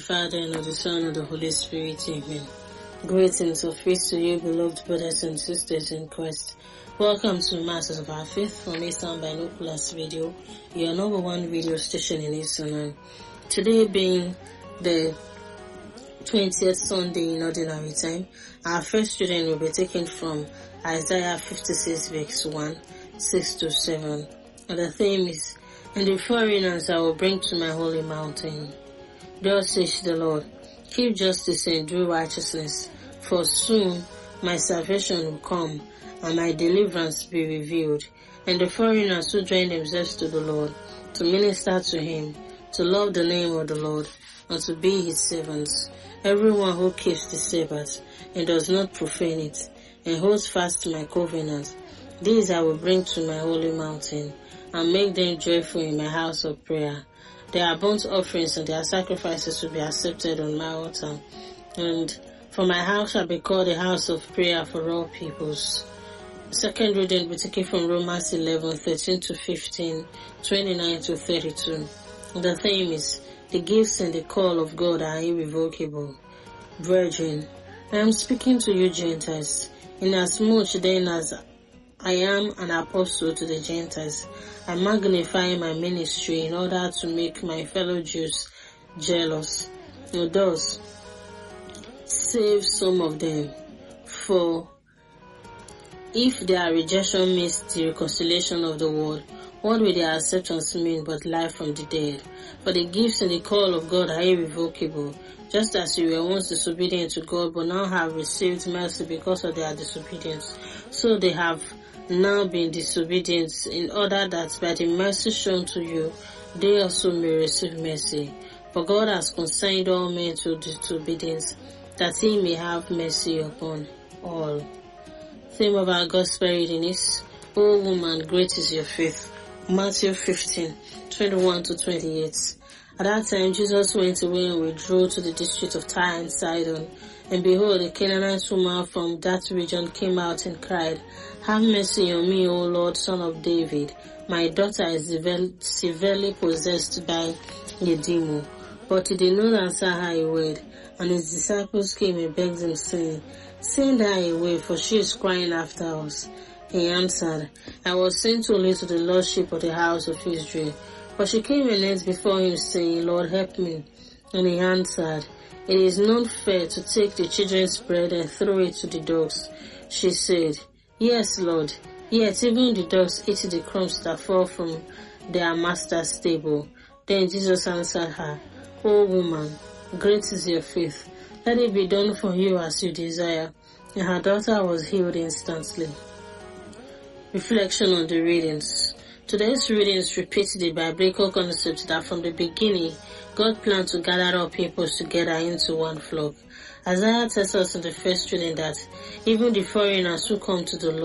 Father, and of the Son, and of the Holy Spirit. Amen. Greetings of peace to you, beloved brothers and sisters in Christ. Welcome to Masters of Our Faith from Eastern Binoculars Radio, your number one radio station in Eastern. Today being the 20th Sunday in Ordinary Time, our first reading will be taken from Isaiah 56 verse 1, 6 to 7. And the theme is, "And the foreigners I will bring to my holy mountain. Thus says the Lord, keep justice and do righteousness, for soon my salvation will come, and my deliverance be revealed. And the foreigners who join themselves to the Lord, to minister to him, to love the name of the Lord, and to be his servants. Everyone who keeps the Sabbath, and does not profane it, and holds fast to my covenant, these I will bring to my holy mountain, and make them joyful in my house of prayer. Their burnt offerings and their sacrifices will be accepted on my altar. And for my house shall be called a house of prayer for all peoples." Second reading will be taken from Romans 11, 13 to 15, 29 to 32. The theme is, "The gifts and the call of God are irrevocable." Brethren, I am speaking to you Gentiles, inasmuch then as I am an apostle to the Gentiles, I magnify my ministry in order to make my fellow Jews jealous, and thus save some of them. For if their rejection means the reconciliation of the world, what will their acceptance mean but life from the dead? For the gifts and the call of God are irrevocable, just as you were once disobedient to God, but now have received mercy because of their disobedience. So they have now been disobedient, in order that by the mercy shown to you, they also may receive mercy. For God has consigned all men to disobedience, that he may have mercy upon all. Theme of our gospel reading is, "O woman, great is your faith." Matthew 15, 21 to 28. At that time Jesus went away and withdrew to the district of Tyre and Sidon. And behold, a Canaanite woman from that region came out and cried, "Have mercy on me, O Lord, Son of David. My daughter is severely possessed by a demon." But he did not answer her a word. And his disciples came and begged him, saying, "Send her away, for she is crying after us." He answered, "I was sent only to the lordship of the house of Israel." But she came and knelt before him, saying, "Lord, help me." And he answered, "It is not fair to take the children's bread and throw it to the dogs." She said, "Yes, Lord, yet even the dogs eat the crumbs that fall from their master's table." Then Jesus answered her, "O woman, great is your faith. Let it be done for you as you desire." And her daughter was healed instantly. Reflection on the readings. Today's readings repeat the biblical concept that from the beginning, God planned to gather all peoples together into one flock. Isaiah tells us in the first reading that even the foreigners who come to the Lord